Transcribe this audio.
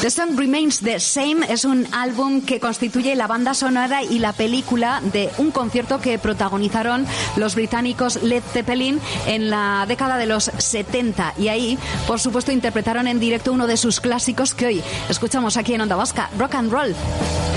The Song Remains the Same es un álbum que constituye la banda sonora y la película de un concierto que protagonizaron los británicos Led Zeppelin en la década de los 70. Y ahí, por supuesto, interpretaron en directo uno de sus clásicos que hoy escuchamos aquí en Onda Vasca, Rock and Roll.